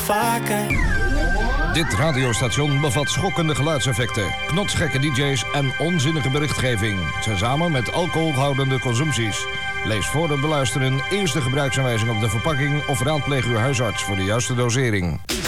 vaker. Dit radiostation bevat schokkende geluidseffecten, knotsgekke DJ's en onzinnige berichtgeving. Tezamen met alcoholhoudende consumpties. Lees voor het beluisteren eerst de gebruiksaanwijzing op de verpakking of raadpleeg uw huisarts voor de juiste dosering.